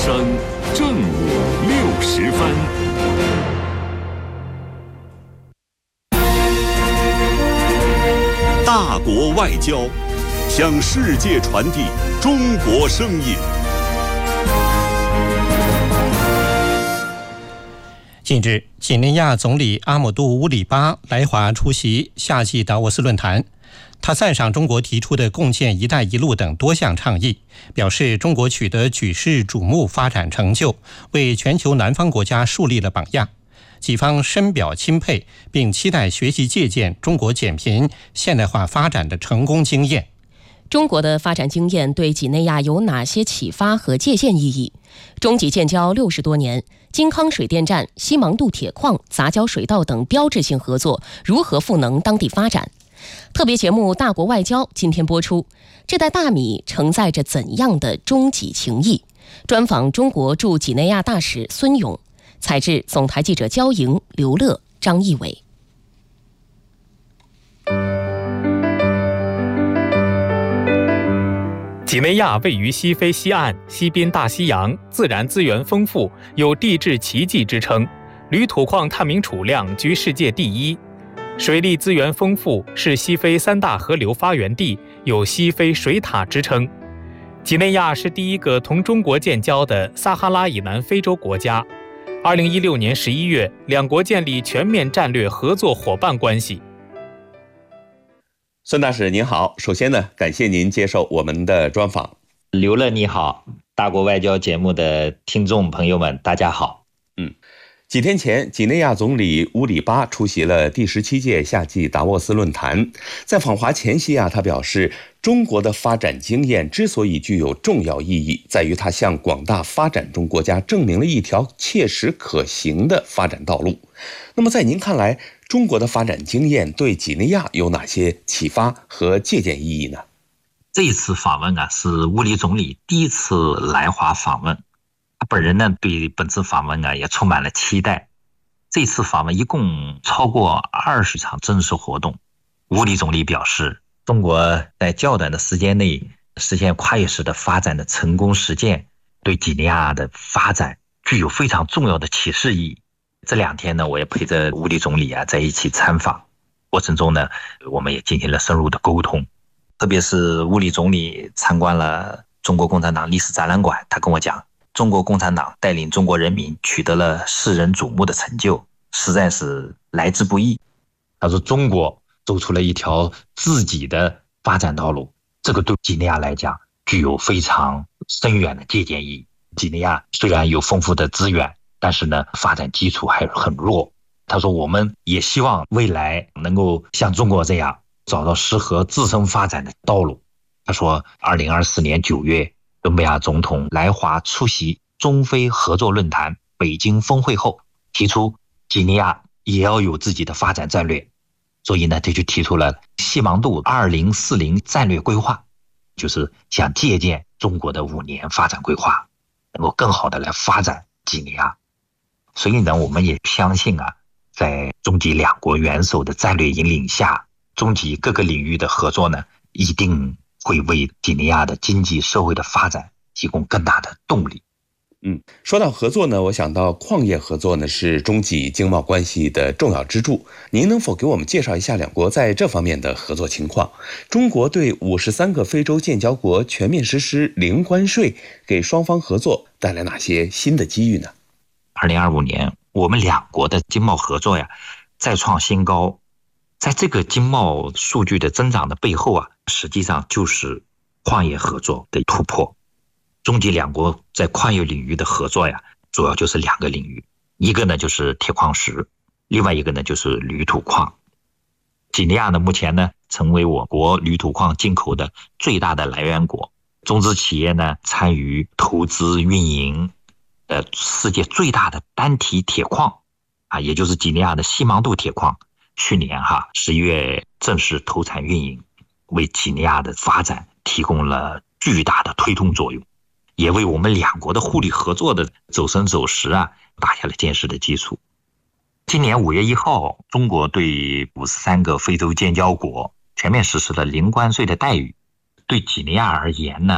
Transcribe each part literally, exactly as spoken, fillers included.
声正午六时分。大国外交，向世界传递中国声音。 近日，几内亚总理阿姆杜乌里巴来华出席夏季达沃斯论坛。他赞赏中国提出的共建“一带一路”等多项倡议，表示中国取得举世瞩目发展成就，为全球南方国家树立了榜样。几方深表钦佩，并期待学习借鉴中国减贫现代化发展的成功经验。 中国的发展经验对几内亚有哪些启发和借鉴意义？中几建交六十多年，金康水电站、西芒渡铁矿、杂交水稻等标志性合作如何赋能当地发展？特别节目《大国外交》今天播出，这袋大米承载着怎样的中几情谊？专访中国驻几内亚大使孙勇，采制总台记者焦莹、刘乐、张义伟。 几内亚位于西非西岸，西滨大西洋，自然资源丰富，有地质奇迹之称，铝土矿探明储量居世界第一。水利资源丰富，是西非三大河流发源地，有西非水塔之称。几内亚是第一个同中国建交的撒哈拉以南非洲国家。二零一六年十一月，两国建立全面战略合作伙伴关系。 孙大使您好，首先呢，感谢您接受我们的专访。 刘乐你好，大国外交节目的听众朋友们，大家好。 嗯。几天前，几内亚总理乌里巴出席了第十七届夏季达沃斯论坛。在访华前夕啊，他表示，中国的发展经验之所以具有重要意义，在于它向广大发展中国家证明了一条切实可行的发展道路。那么，在您看来，中国的发展经验对几内亚有哪些启发和借鉴意义呢？ 这一次访问啊，是乌里总理第一次来华访问。他本人呢，对本次访问呢也充满了期待。这次访问一共超过二十场正式活动。乌里总理表示，中国在较短的时间内实现跨越式的发展的成功实践，对几内亚的发展具有非常重要的启示意义。这两天呢，我也陪着乌里总理啊在一起参访，过程中呢，我们也进行了深入的沟通。特别是乌里总理参观了中国共产党历史展览馆，他跟我讲，中国共产党带领中国人民取得了世人瞩目的成就，实在是来之不易。他说，中国走出了一条自己的发展道路，这个对几内亚来讲具有非常深远的借鉴意义。几内亚虽然有丰富的资源，但是呢，发展基础还很弱。他说，我们也希望未来能够像中国这样找到适合自身发展的道路。他说，二零二四年九月，伦比亚总统来华出席中非合作论坛北京峰会后，提出几内亚也要有自己的发展战略，所以呢，他就提出了西芒渡二零四零战略规划，就是想借鉴中国的五年发展规划，能够更好的来发展几内亚。所以呢，我们也相信啊，在中几两国元首的战略引领下，中几各个领域的合作呢，一定会为几内亚的经济社会的发展提供更大的动力。 嗯，说到合作呢，我想到矿业合作呢是中几经贸关系的重要支柱。您能否给我们介绍一下两国在这方面的合作情况？中国对五十三个非洲建交国全面实施零关税，给双方合作带来哪些新的机遇呢？ 二零二五年，我们两国的经贸合作呀再创新高。在这个经贸数据的增长的背后啊，实际上就是矿业合作的突破。中几两国在矿业领域的合作呀，主要就是两个领域，一个呢就是铁矿石，另外一个呢就是铝土矿。几内亚呢目前呢成为我国铝土矿进口的最大的来源国，中资企业呢参与投资运营呃世界最大的单体铁矿啊，也就是几内亚的西芒渡铁矿，去年哈十一月正式投产运营，为几内亚的发展提供了巨大的推动作用，也为我们两国的互利合作的走深走实啊打下了坚实的基础。今年五月一号，中国对五十三个非洲建交国全面实施了零关税的待遇。对几内亚而言呢，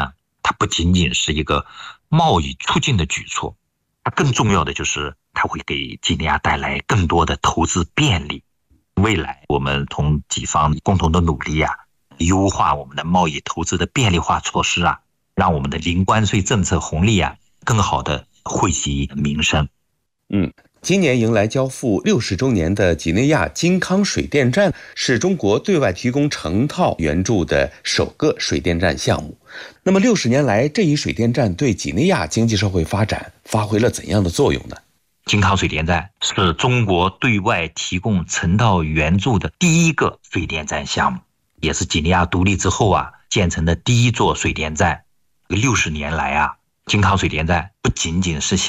它不仅仅是一个贸易促进的举措，它更重要的就是它会给几内亚带来更多的投资便利。未来我们同几方共同的努力啊，优化我们的贸易投资的便利化措施啊，让我们的零关税政策红利啊更好的惠及民生。 嗯，今年迎来交付六十周年的几内亚金康水电站是中国对外提供成套援助的首个水电站项目。那么六十年来，这一水电站对几内亚经济社会发展发挥了怎样的作用呢？ 金康水电站是中国对外提供成套援助的第一个水电站项目，也是几内亚独立之后啊建成的第一座水电站。六十年来啊，金康水电站不仅仅是